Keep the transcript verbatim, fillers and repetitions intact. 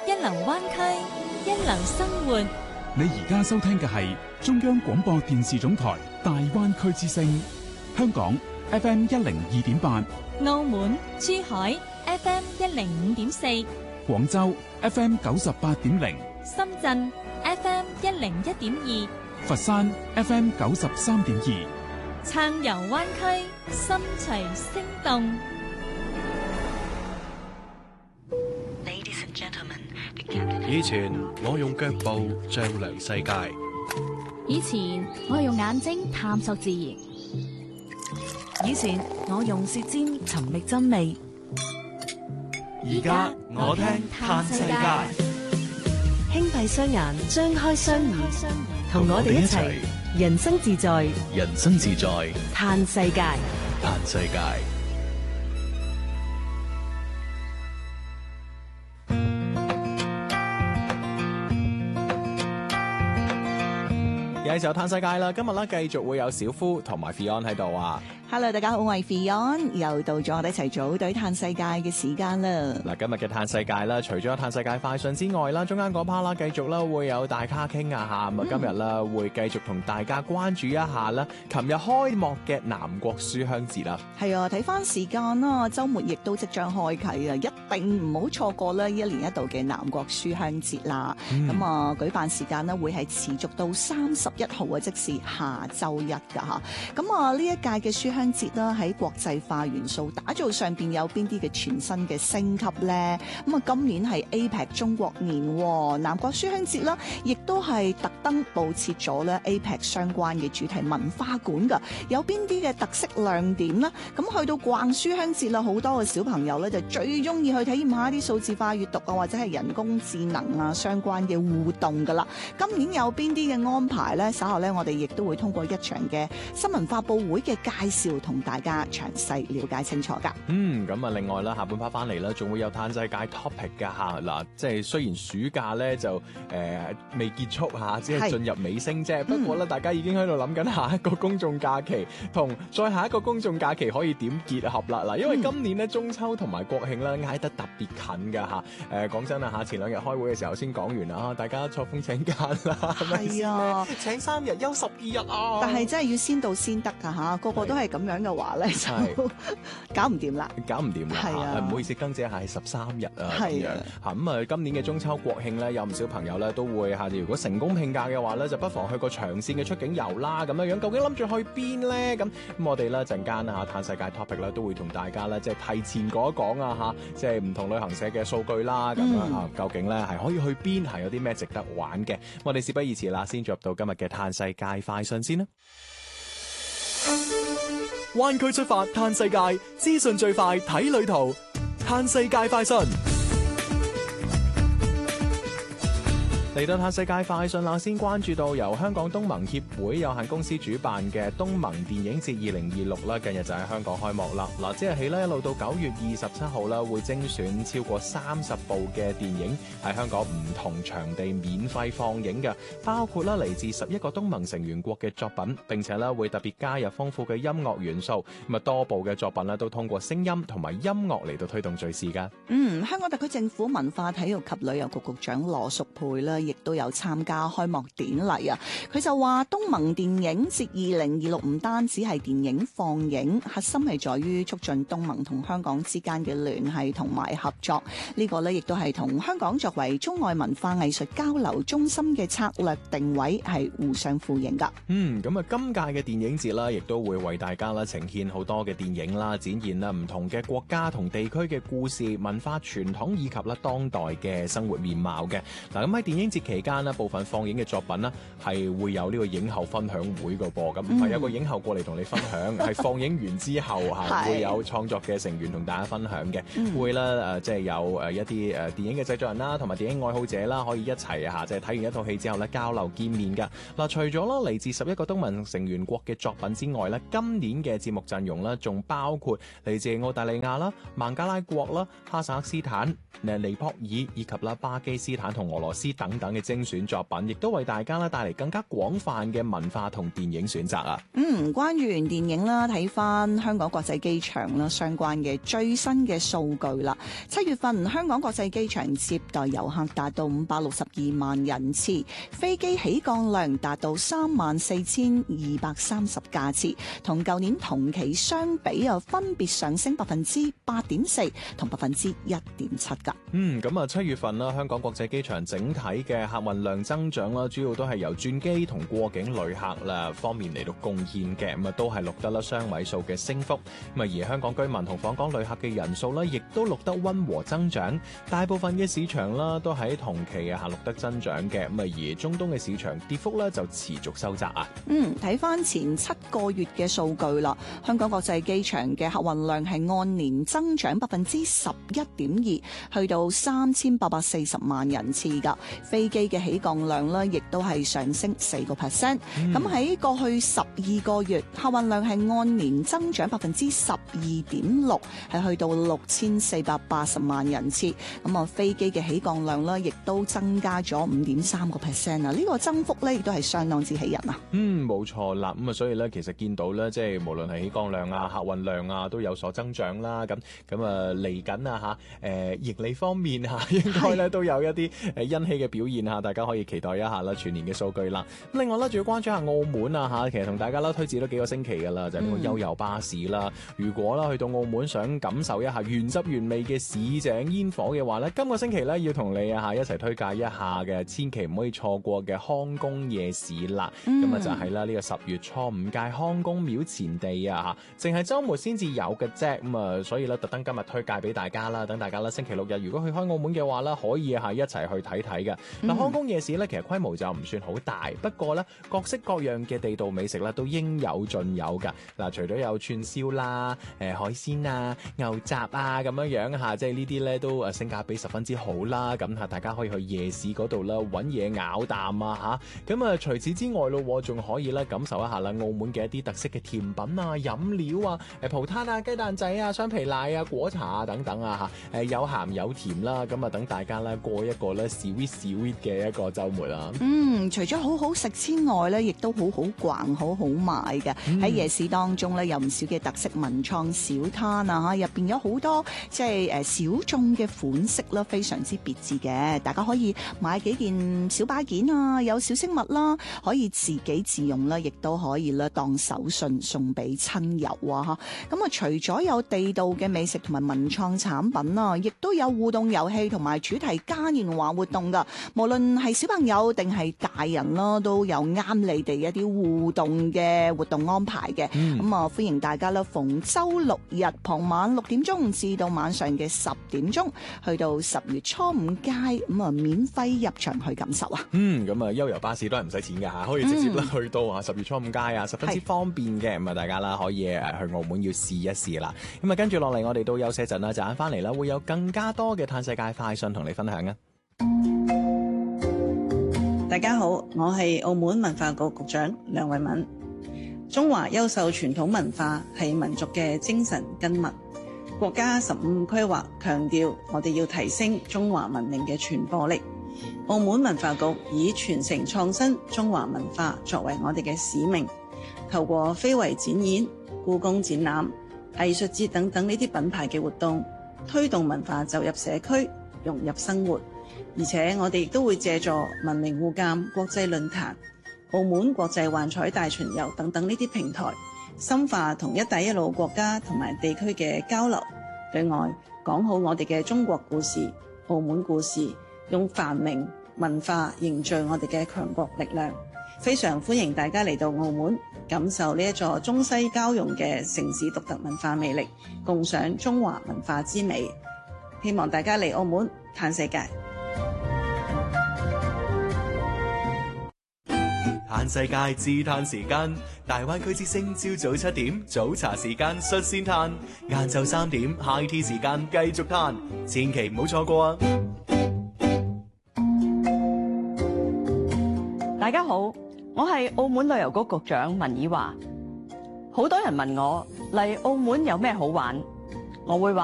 一流灣區，一流生活。 你而家收聽嘅係中央廣播電視總台大灣區之聲，香港 F M 一零二點八， 澳門、珠海 F M 一零五點四， 廣州 F M 九十八點零， 深圳 F M 一零一點二， 佛山 F M 九十三點二。 撐遊灣區，心隨聲動。 以前我用腳步丈量世界， 以前我係用眼睛探索自然， 以前我用舌尖尋覓真理， 而家我聽嘆世界。 輕閉雙眼，張開雙耳，同我哋一齊人生自在， 人生自在嘆世界， 嘆世界。 有時候嘆世界啦，今日咧繼續會有小夫同埋 Fion 喺度啊。 Hello， 大家好，我係 Fion，又到咗我哋一齊組隊嘆世界嘅時間啦。 嗱，今日嘅嘆世界啦，除咗嘆世界快訊之外啦，中間嗰 part 啦，繼續啦會有大咖傾啊吓，咁啊今日啦會繼續同大家關注一下啦，琴日開幕嘅南國書香節啦。 係啊，睇翻時間啦，週末亦都即將開啟啊，一定唔好錯過啦，一年一度嘅南國書香節啦。咁、嗯、啊，舉辦時間呢會係持續到三十一號啊，即是下週一噶吓。咁啊，呢一屆嘅書香節啦，喺國際化元素打造上邊有邊啲嘅全新嘅升級呢？咁啊，今年係 A P E C 中國年，南國書香節啦，亦都係特登佈設咗咧 A P E C 相關嘅主題文化館噶，有邊啲嘅特色亮點呢？咁去到逛書香節啦，好多嘅小朋友咧就最中意去體驗下啲數字化閱讀啊，或者係人工智能啊相關嘅互動噶啦。今年有邊啲嘅安排呢？稍後咧，我哋亦都會通過一場嘅新聞發佈會嘅介紹，同大家詳細了解清楚噶。 嗯，咁啊，另外啦，下半 part 翻嚟啦，仲會有嘆世界 topic 噶吓。嗱，即係雖然暑假咧就誒未結束吓，只係進入尾聲啫。不過咧，大家已經喺度諗緊下一個公眾假期同再下一個公眾假期可以點結合啦。嗱，因為今年咧中秋同埋國慶咧挨得特別近噶吓。誒，講真啊吓，前兩日開會嘅時候先講完啦，大家錯峰請假啦，係啊，請三日休十二日啊。 但係真係要先到先得噶吓，個個都係咁樣嘅話咧就搞唔掂啦， 搞唔掂啦。係啊，唔好意思，更正下係十三日啊。係啊，吓咁啊，今年嘅中秋國慶咧，有唔少朋友咧都會吓，如果成功聘假嘅話咧，就不妨去個長線嘅出境遊啦。咁樣樣，究竟諗住去邊咧？咁咁我哋咧陣間啊吓，嘆世界 topic 咧都會同大家咧即係提前講一講啊吓，即係唔同旅行社嘅數據啦。咁啊、嗯，究竟咧係可以去邊，係有啲咩值得玩嘅？我哋事不宜遲啦，先進入到今日嘅嘆世界快訊先啦。灣區出發嘆世界，資訊最快睇旅途，嘆世界快訊。嚟到嘆世界快訊啦，先關注到由香港東盟協會有限公司主辦嘅東盟電影節二零二六啦，近日就喺香港開幕啦。嗱，即日起咧一路到九月二十七號啦，會精選超過三十部嘅電影喺香港唔同場地免費放映嘅，包括啦嚟自十一個東盟成員國嘅作品，並且咧會特別加入豐富嘅音樂元素。咁啊，多部嘅作品咧都通過聲音同埋音樂嚟到推動敘事噶。嗯， 香港特區政府文化體育及旅遊局局長羅淑佩啦，亦都有參加開幕典禮啊！佢就話東盟電影節二零二六唔單止係電影放映，核心係在於促進東盟同香港之間嘅聯繫同埋合作。呢個呢亦都係同香港作為中外文化藝術交流中心嘅策略定位係互相呼應噶。 嗯，咁啊，今屆嘅電影節啦，亦都會為大家啦呈現好多嘅電影啦，展現啦唔同嘅國家同地區嘅故事、文化傳統以及啦當代嘅生活面貌嘅。嗱，咁喺電影節期間呢部分放映嘅作品呢係會有呢個影後分享會嘅噃，咁唔係有個影後過嚟同你分享，係、嗯、放映完之後嚇會有創作嘅成員同大家分享嘅、嗯，會啦誒即係有誒一啲誒電影嘅製作人啦，同埋電影愛好者啦，可以一齊嚇即係睇完一套戲之後咧交流見面㗎。嗱，除咗啦嚟自十一個東盟成員國嘅作品之外咧，今年嘅節目陣容咧仲包括嚟自澳大利亞啦、孟加拉國啦、哈薩克斯坦、尼泊爾以及啦巴基斯坦同俄羅斯等等嘅精選作品，亦都為大家咧帶嚟更加廣泛嘅文化同電影選擇啊。 嗯，關於完電影啦，睇翻香港國際機場啦相關嘅最新嘅數據啦。七月份香港國際機場接待遊客達到五百六十二萬人次，飛機起降量達到三萬四千二百三十架次，同舊年同期相比啊，分別上升百分之八點四同百分之一點七噶。 嗯，咁啊七月份啦，香港國際機場整體嘅客運量增長啦，主要都係由轉機同過境旅客啦方面嚟到貢獻嘅，咁啊都係錄得啦雙位數嘅升幅。咁啊而香港居民同訪港旅客嘅人數咧，亦都錄得溫和增長。大部分嘅市場啦都喺同期啊錄得增長嘅，咁啊而中東嘅市場跌幅咧就持續收窄啊。 嗯，睇翻前七個月嘅數據啦，香港國際機場嘅客運量係按年增長百分之十一點二，去到三千八百四十萬人次噶。飛機嘅起降量咧，亦都係上升四個 percent。咁喺過去十二個月，客運量係按年增長百分之十二點六，係去到六千四百八十萬人次。咁啊，飛機嘅起降量咧，亦都增加咗五點三個 percent 啊！呢個增幅咧，亦都係相當之喜人啊！ 嗯，冇錯啦。咁啊，所以咧，其實見到咧，即係無論係起降量啊、客運量啊，都有所增長啦。咁咁啊，嚟緊啊嚇，誒盈利方面嚇，應該咧都有一啲誒欣喜嘅表現嚇，大家可以期待一下啦，全年嘅數據啦。咁另外咧，仲要關注下澳門啊嚇，其實同大家啦推薦咗幾個星期㗎啦，就係呢個悠遊巴士啦。嗯、如果啦去到澳門想感受一下原汁原味嘅市井煙火嘅話咧，今個星期咧要同你啊嚇一齊推介一下嘅，千祈唔可以錯過嘅康公夜市啦。咁啊、嗯、就係啦，呢個十月初五屆康公廟前地啊嚇，淨係週末先至有嘅啫。咁啊，所以咧特登今日推介俾大家啦，等大家啦星期六日如果去開澳門嘅話咧，可以係一齊去睇睇嘅。嗱、嗯，康公夜市咧其實規模就唔算好大，不過咧各式各樣嘅地道美食咧都應有盡有㗎。嗱，除咗有串燒啦、誒海鮮啊、牛雜啊咁樣樣嚇，即係呢啲咧都誒性價比十分之好啦。咁嚇大家可以去夜市嗰度啦揾嘢咬啖啊嚇。咁啊除此之外咯，仲可以咧感受一下啦澳門嘅一啲特色嘅甜品啊、飲料啊、誒葡撻啊、雞蛋仔啊、雙皮奶啊、果茶啊等等啊嚇。誒有鹹有甜啦，咁啊等大家咧過一個咧 sweet sweet 嘅一個週末啦。嗯， 除咗好好食之外咧，亦都好好逛、好好買嘅。喺、嗯、夜市當中咧，有唔少嘅特色文創小攤啊嚇，入邊有好多即係誒小眾嘅款式啦，非常之別致嘅。大家可以買幾件小擺件啊，有小飾物啦，可以自己自用啦，亦都可以咧當手信送俾親友啊嚇。咁啊，除咗有地道嘅美食同埋文創產品啊，亦都有互動遊戲同埋主題嘉年華活動噶。無論係小朋友定係大人啦，都有啱你哋一啲互動嘅活動安排嘅。咁啊、嗯，歡迎大家啦，逢周六日傍晚六點鐘至到晚上嘅十點鐘，去到十月初五街咁啊，免費入場去感受啊。 嗯，咁啊，悠遊巴士都係唔使錢嘅嚇，可以直接咧去到啊十月初五街啊，十分之方便嘅。咁啊，大家啦可以誒去澳門要試一試啦。咁啊，跟住落嚟我哋都休息陣啦，陣間翻嚟啦，會有更加多嘅嘆世界快訊同你分享啊！ 大家好，我係澳門文化局局長梁慧敏。中華優秀傳統文化係民族嘅精神根脈。國家十五規劃強調，我哋要提升中華文明嘅傳播力。澳門文化局以傳承創新中華文化作為我哋嘅使命，透過非遺展演、故宮展覽、藝術節等等呢啲品牌嘅活動，推動文化走入社區，融入生活。而且我哋亦都會借助文明互鑒國際論壇、澳門國際幻彩大巡遊等等呢啲平台，深化同一帶一路國家同埋地區嘅交流。對外講好我哋嘅中國故事、澳門故事，用繁榮文化凝聚我哋嘅強國力量。非常歡迎大家嚟到澳門，感受呢一座中西交融嘅城市獨特文化魅力，共賞中華文化之美。希望大家嚟澳門嘆世界。 嘆世界自嘆時間，大灣區之聲朝早七點早茶時間率先嘆，晏晝三點 high tea 時間繼續嘆，千祈唔好錯過啊！ 大家好，我係澳門旅遊局局長文綺華。好多人問我嚟澳門有咩好玩，我會話